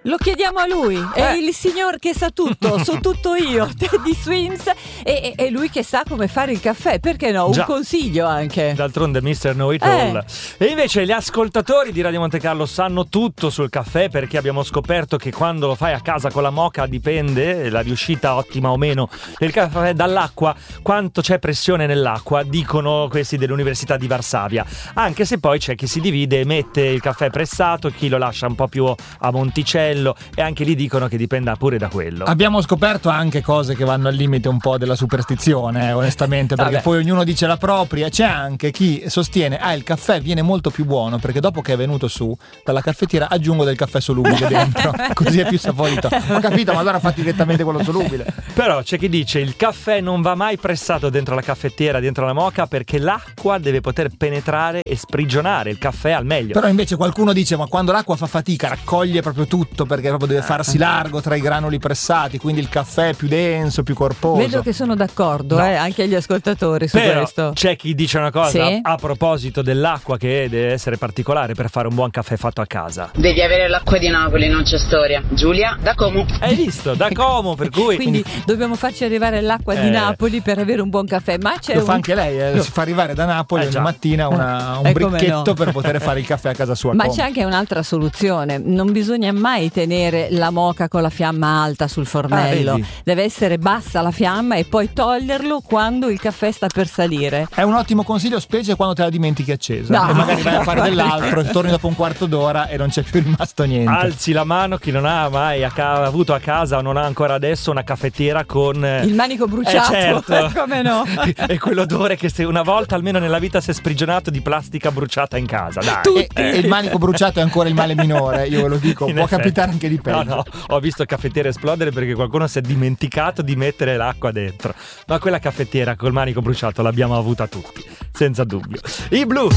Lo chiediamo a lui, è il signor che sa tutto, so tutto io, Teddy Swims, e lui che sa come fare il caffè, perché no? Un consiglio anche. D'altronde Mr. Know It All. E invece gli ascoltatori di Radio Monte Carlo sanno tutto sul caffè, perché abbiamo scoperto che quando lo fai a casa con la moka dipende la riuscita ottima o meno del caffè dall'acqua, quanto c'è pressione nell'acqua, dicono questi dell'Università di Varsavia, anche se poi c'è chi si divide e mette il caffè pressato, chi lo lascia un po' più a monticello, e anche lì dicono che dipenda pure da quello. Abbiamo scoperto anche cose che vanno al limite un po' della superstizione, onestamente, perché poi ognuno dice la propria. C'è anche chi sostiene il caffè viene molto più buono perché dopo che è venuto su dalla caffettiera aggiungo del caffè solubile dentro, così è più saporito. Ho capito, ma allora fatti direttamente quello solubile. Però c'è chi dice il caffè non va mai pressato dentro la caffettiera, dentro la moka, perché l'acqua deve poter penetrare e sprigionare il caffè al meglio. Però invece qualcuno dice ma quando l'acqua fa fatica raccoglie proprio tutto, perché proprio deve farsi largo tra i granuli pressati, quindi il caffè è più denso, più corposo. Vedo che sono d'accordo, anche gli ascoltatori su però questo. C'è chi dice una cosa a proposito dell'acqua, che deve essere particolare per fare un buon caffè fatto a casa. Devi avere l'acqua di Napoli, non c'è storia. Giulia, da Como. Hai visto? Da Como, per cui quindi dobbiamo farci arrivare l'acqua di Napoli per avere un buon caffè. Ma c'è lo fa anche lei, si fa arrivare da Napoli ogni mattina un bricchetto per poter fare il caffè a casa sua. Ma c'è anche un'altra soluzione: non bisogna mai tenere la moka con la fiamma alta sul fornello, deve essere bassa la fiamma e poi toglierlo quando il caffè sta per salire. È un ottimo consiglio, specie quando te la dimentichi accesa, e magari vai a fare dell'altro e torni dopo un quarto d'ora e non c'è più rimasto niente. Alzi la mano chi non ha mai avuto a casa o non ha ancora adesso una caffettiera con il manico bruciato, certo. Come no? E quell'odore che se una volta almeno nella vita si è sprigionato di plastica bruciata in casa, dai. E il manico bruciato è ancora il male minore, io ve lo dico, può capitare anche di peggio. No, ho visto caffettiere esplodere perché qualcuno si è dimenticato di mettere l'acqua dentro, ma quella caffettiera col manico bruciato l'abbiamo avuta tutti, senza dubbio. I Blu